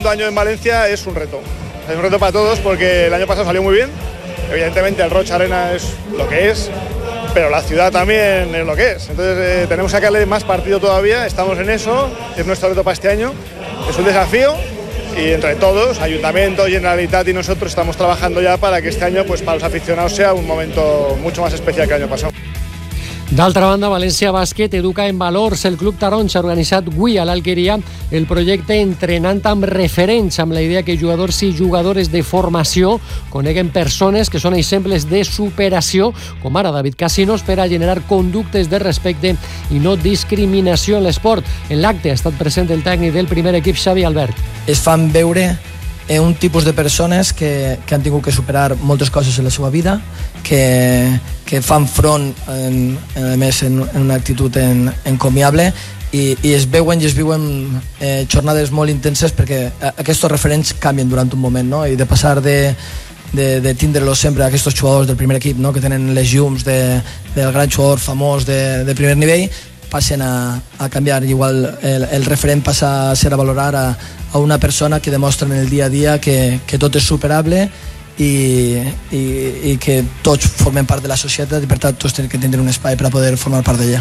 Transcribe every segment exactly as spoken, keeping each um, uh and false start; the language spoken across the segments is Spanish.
quinto año en Valencia es un reto. Es un reto para todos porque el año pasado salió muy bien. Evidentemente el Roig Arena es lo que es, pero la ciudad también es lo que es. Entonces eh, tenemos que sacarle más partido todavía, estamos en eso, es nuestro reto para este año. Es un desafío y entre todos, Ayuntamiento, Generalitat y nosotros estamos trabajando ya para que este año, pues para los aficionados, sea un momento mucho más especial que el año pasado. D'altra banda, València Bàsquet educa en valors. El Club Taronja ha organitzat avui a l'Alqueria el projecte Entrenant amb referents, amb la idea que jugadors i jugadores de formació coneguen persones que són exemples de superació, com ara David Casinos, per a generar conductes de respecte i no discriminació en l'esport. En l'acte ha estat present el tècnic del primer equip, Xavi Albert. Es fan veure un tipus de persones que, que han tingut que superar moltes coses en la seva vida, que, que fan front en, a més en, en una actitud en, encomiable i, i es veuen i es viuen eh, jornades molt intenses perquè aquests referents canvien durant un moment, no? I de passar de, de, de tindre-los sempre aquests jugadors del primer equip, no? Que tenen les llums de, del gran jugador famós de, de primer nivell, passen a, a canviar. Igual el, el referent passa a ser a valorar a, a una persona que demostra en el dia a dia que, que tot és superable i, i, i que tots formem part de la societat i per tant tots tenen que tindre un espai per a poder formar part d'ella.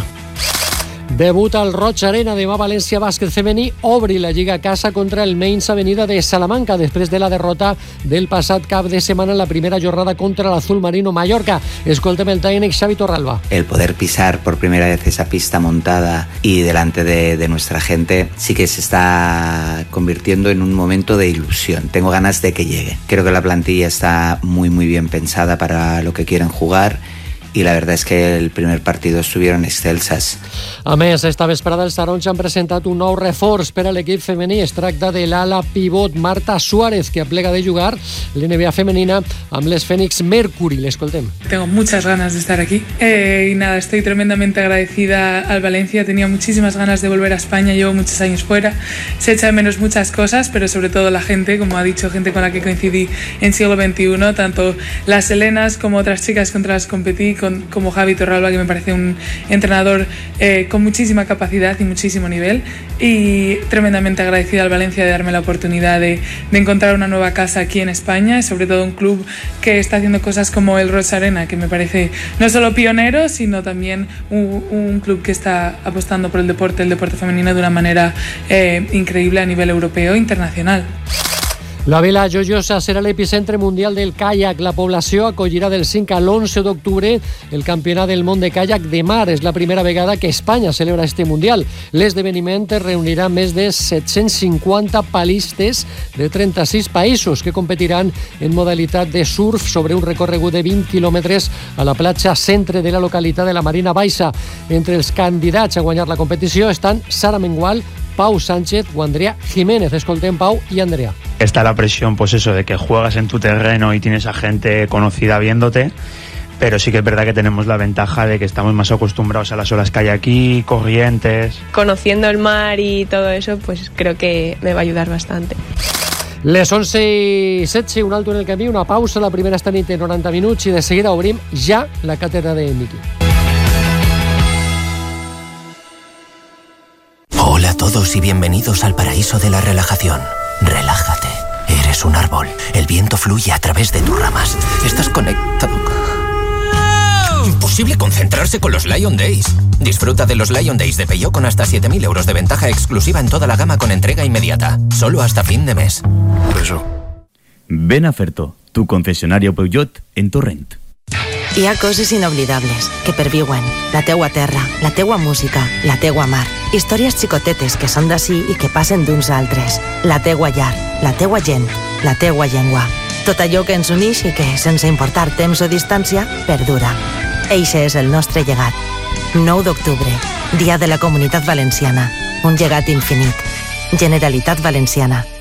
Debut al Roig Arena, demà València Bàsquet femení obri la Lliga a casa contra el Mainz Avenida de Salamanca després de la derrota del passat cap de setmana en la primera jornada contra l'Azul Marino Mallorca. Escoltem el tècnic Xavi Torralba. El poder pisar por primera vez esa pista montada y delante de, de nuestra gente sí que se está convirtiendo en un momento de ilusión. Tengo ganas de que llegue. Creo que la plantilla está muy muy bien pensada para lo que quieren jugar i la verdad es que el primer partido estuvieron excelsas. A més, esta vesprada els Taronja han presentat un nou reforç per a l'equip femení. Es tracta de l'ala pivot Marta Suárez, que aplega de jugar l'N B A femenina amb les Phoenix Mercury. L'escoltem. Tengo muchas ganas de estar aquí eh, y nada, estoy tremendamente agradecida al Valencia. Tenía muchísimas ganas de volver a España, llevo muchos años fuera, se echa de menos muchas cosas, pero sobre todo la gente, como ha dicho, gente con la que coincidí en siglo veintiuno, tanto las Helenas como otras chicas contra las que competí, con como Javi Torralba, que me parece un entrenador eh, con muchísima capacidad y muchísimo nivel, y tremendamente agradecida al Valencia de darme la oportunidad de, de encontrar una nueva casa aquí en España, y sobre todo un club que está haciendo cosas como el Roig Arena, que me parece no solo pionero, sino también un, un club que está apostando por el deporte, el deporte femenino de una manera eh, increíble a nivel europeo e internacional. La Vila Joiosa serà l'epicentre mundial del caiac. La població acollirà del cinc a l'onze d'octubre el Campionat del Món de Caiac de Mar. És la primera vegada que Espanya celebra este mundial. L'esdeveniment reunirà més de set-cents cinquanta palistes de trenta-sis països que competiran en modalitat de surf sobre un recorregut de vint quilòmetres a la platja centre de la localitat de la Marina Baixa. Entre els candidats a guanyar la competició estan Sara Mengual, Pau Sánchez o Andrea Jiménez. Escoltem Pau y Andrea. Está la presión, pues eso, de que juegas en tu terreno y tienes a gente conocida viéndote, pero sí que es verdad que tenemos la ventaja de que estamos más acostumbrados a las olas que hay aquí, corrientes. Conociendo el mar y todo eso, pues creo que me va a ayudar bastante. Les onze i setze, un alto en el camí, una pausa. La primera esta nit de noranta minuts i de seguida obrim ja la càtedra de Miki. Hola a todos y bienvenidos al paraíso de la relajación. Relájate. Eres un árbol. El viento fluye a través de tus ramas. Estás conectado. Imposible concentrarse con los Lion Days. Disfruta de los Lion Days de Peugeot con hasta siete mil euros de ventaja exclusiva en toda la gama con entrega inmediata. Solo hasta fin de mes. Eso. Ven a Ferto, tu concesionario Peugeot en Torrent. Hi ha coses inoblidables que perviuen. La teua terra, la teua música, la teua mar. Històries xicotetes que són d'ací i que passen d'uns a altres. La teua llar, la teua gent, la teua llengua. Tot allò que ens uneix i que, sense importar temps o distància, perdura. Eixe és el nostre llegat. nou d'octubre, Dia de la Comunitat Valenciana. Un llegat infinit. Generalitat Valenciana.